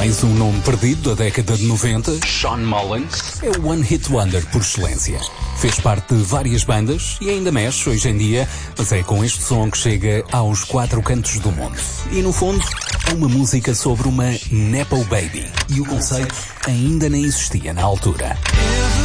Mais um nome perdido da década de 90, Shawn Mullins, é o One Hit Wonder por excelência. Fez parte de várias bandas e ainda mexe hoje em dia, mas é com este som que chega aos 4 cantos do mundo. E no fundo, é uma música sobre uma Nepo Baby. E o conceito ainda nem existia na altura.